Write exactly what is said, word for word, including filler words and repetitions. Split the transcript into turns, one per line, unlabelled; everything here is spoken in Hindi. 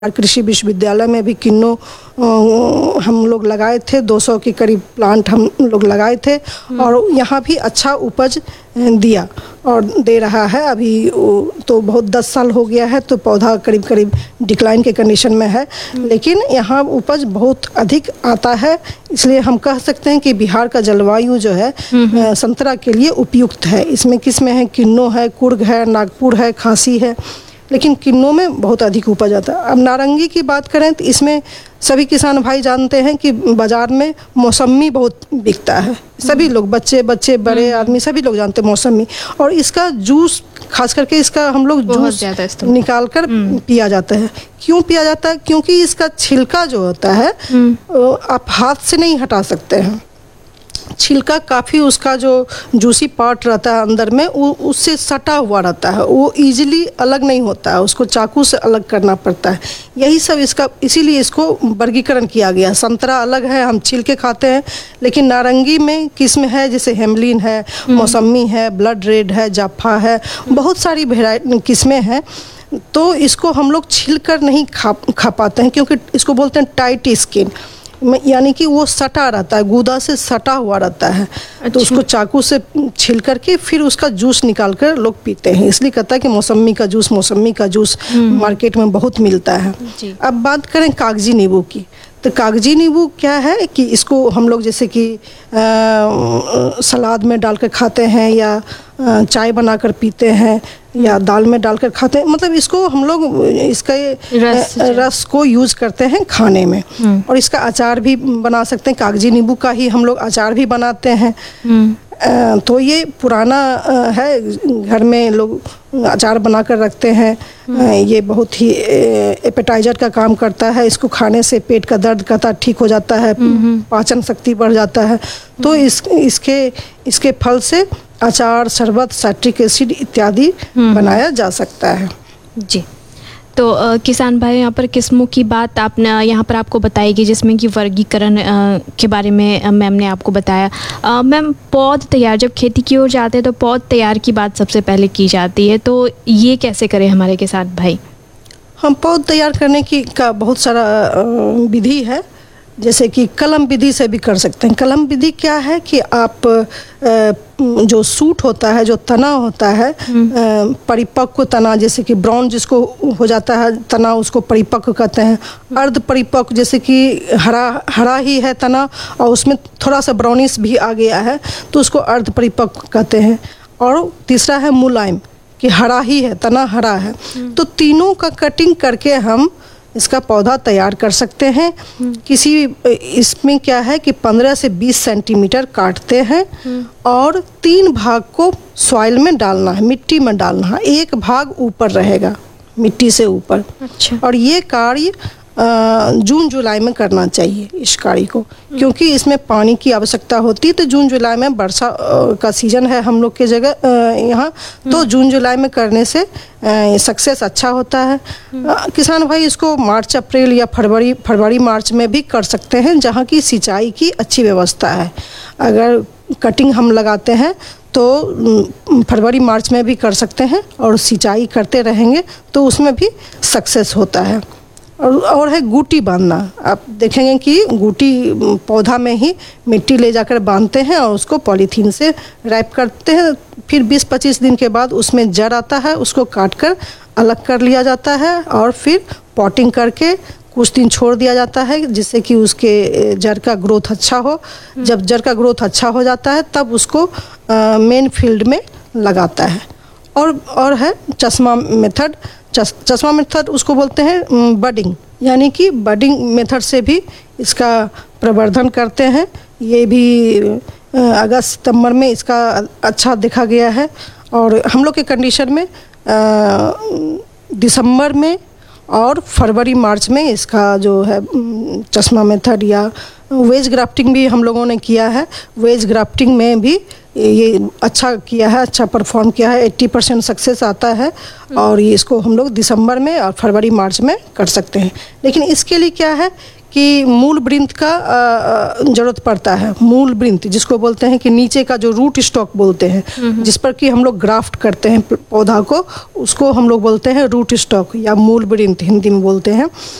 कृषि विश्वविद्यालय में भी किन्नू हम लोग लगाए थे, दो सौ के करीब प्लांट हम लोग लगाए थे और यहाँ भी अच्छा उपज दिया और दे रहा है। अभी तो बहुत दस साल हो गया है तो पौधा करीब करीब डिक्लाइन के कंडीशन में है, लेकिन यहाँ उपज बहुत अधिक आता है। इसलिए हम कह सकते हैं कि बिहार का जलवायु जो है संतरा के लिए उपयुक्त है। इसमें किस्में हैं, किन्नू है, कुर्ग है, नागपुर है, खांसी है, लेकिन किन्नू में बहुत अधिक उपज आता है। अब नारंगी की बात करें तो इसमें सभी किसान भाई जानते हैं कि बाज़ार में मौसमी बहुत बिकता है। सभी लोग, बच्चे बच्चे बड़े आदमी सभी लोग जानते हैं मौसमी, और इसका जूस खास करके इसका हम लोग जूस निकाल कर पिया जाता है। क्यों पिया जाता है? क्योंकि इसका छिलका जो होता है आप हाथ से नहीं हटा सकते हैं। छिलका काफ़ी उसका जो जूसी पार्ट रहता है अंदर में वो उससे सटा हुआ रहता है, वो इजीली अलग नहीं होता है, उसको चाकू से अलग करना पड़ता है। यही सब इसका, इसीलिए इसको वर्गीकरण किया गया। संतरा अलग है, हम छिलके खाते हैं, लेकिन नारंगी में किस्म है जैसे हेमलिन है, मौसमी है, ब्लड रेड है, जाफा है, बहुत सारी वेराइटी किस्में हैं। तो इसको हम लोग छिल कर नहीं खा खा पाते हैं क्योंकि इसको बोलते हैं टाइट स्किन, यानी कि वो सटा रहता है, गूदा से सटा हुआ रहता है। अच्छा। तो उसको चाकू से छिल करके फिर उसका जूस निकाल कर लोग पीते हैं। इसलिए कहता है कि मौसमी का जूस मौसमी का जूस मार्केट में बहुत मिलता है। अब बात करें कागजी नींबू की, तो कागजी नींबू क्या है कि इसको हम लोग जैसे कि सलाद में डालकर खाते हैं या चाय बनाकर पीते हैं या दाल में डालकर खाते हैं, मतलब इसको हम लोग इसका रस, रस को यूज़ करते हैं खाने में। और इसका अचार भी बना सकते हैं, कागजी नींबू का ही हम लोग अचार भी बनाते हैं। तो ये पुराना है, घर में लोग अचार बनाकर रखते हैं। ये बहुत ही एपेटाइजर का काम करता है। इसको खाने से पेट का दर्द कहता ठीक हो जाता है, पाचन शक्ति बढ़ जाता है। तो इस इसके इसके फल से अचार, शरबत, साइट्रिक एसिड इत्यादि बनाया जा सकता है।
जी, तो आ, किसान भाई यहाँ पर किस्मों की बात आपने यहाँ पर आपको बताएगी, जिसमें कि वर्गीकरण के बारे में मैम ने आपको बताया। मैम, पौध तैयार, जब खेती की ओर जाते हैं तो पौध तैयार की बात सबसे पहले की जाती है, तो ये कैसे करें हमारे किसान भाई?
हम पौध तैयार करने की का बहुत सारा विधि है, जैसे कि कलम विधि से भी कर सकते हैं। कलम विधि क्या है कि आप जो सूट होता है, जो तना होता है, परिपक्व तना, जैसे कि ब्राउन जिसको हो जाता है तना, उसको परिपक्व कहते हैं। अर्ध परिपक्व जैसे कि हरा हरा ही है तना और उसमें थोड़ा सा ब्राउनिश भी आ गया है तो उसको अर्ध परिपक्व कहते हैं। और तीसरा है मुलायम, कि हरा ही है, तना हरा है। तो तीनों का कटिंग करके हम इसका पौधा तैयार कर सकते हैं। किसी इसमें क्या है कि पंद्रह से बीस सेंटीमीटर काटते हैं और तीन भाग को सॉइल में डालना है, मिट्टी में डालना है। एक भाग ऊपर रहेगा मिट्टी से ऊपर। अच्छा। और ये कार्य जून जुलाई में करना चाहिए इस कार्य को, क्योंकि इसमें पानी की आवश्यकता होती है। तो जून जुलाई में वर्षा का सीजन है हम लोग के जगह यहाँ, तो जून जुलाई में करने से सक्सेस अच्छा होता है। किसान भाई इसको मार्च अप्रैल या फरवरी फरवरी मार्च में भी कर सकते हैं, जहाँ की सिंचाई की अच्छी व्यवस्था है। अगर कटिंग हम लगाते हैं तो फरवरी मार्च में भी कर सकते हैं और सिंचाई करते रहेंगे तो उसमें भी सक्सेस होता है। और और है गुटी बांधना। आप देखेंगे कि गुटी पौधा में ही मिट्टी ले जाकर बांधते हैं और उसको पॉलीथीन से रैप करते हैं। फिर बीस पच्चीस दिन के बाद उसमें जड़ आता है, उसको काट कर अलग कर लिया जाता है और फिर पॉटिंग करके कुछ दिन छोड़ दिया जाता है, जिससे कि उसके जड़ का ग्रोथ अच्छा हो। जब जड़ का ग्रोथ अच्छा हो जाता है तब उसको मेन फील्ड में लगाता है। और और है चश्मा मेथड। चस, चश्मा मेथड उसको बोलते हैं बडिंग, यानी कि बडिंग मेथड से भी इसका प्रवर्धन करते हैं। ये भी अगस्त सितंबर में इसका अच्छा देखा गया है। और हम लोग के कंडीशन में दिसंबर में और फरवरी मार्च में इसका जो है चश्मा मेथड या वेज ग्राफ्टिंग भी हम लोगों ने किया है। वेज ग्राफ्टिंग में भी ये अच्छा किया है, अच्छा परफॉर्म किया है, अस्सी परसेंट सक्सेस आता है। और ये इसको हम लोग दिसंबर में और फरवरी मार्च में कर सकते हैं। लेकिन इसके लिए क्या है कि मूल वृंत का ज़रूरत पड़ता है। मूल वृंत जिसको बोलते हैं कि नीचे का जो रूट स्टॉक बोलते हैं, जिस पर कि हम लोग ग्राफ्ट करते हैं पौधा को, उसको हम लोग बोलते हैं रूट स्टॉक या मूल वृंत हिंदी में बोलते हैं।